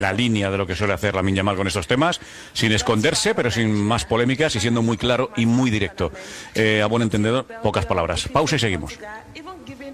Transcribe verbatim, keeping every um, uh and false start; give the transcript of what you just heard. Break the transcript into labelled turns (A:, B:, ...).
A: la línea de lo que suele hacer Lamine Yamal con estos temas, sin esconderse, pero sin más polémicas y siendo muy claro y muy directo. Eh, a buen entendedor, pocas palabras. Pausa y seguimos.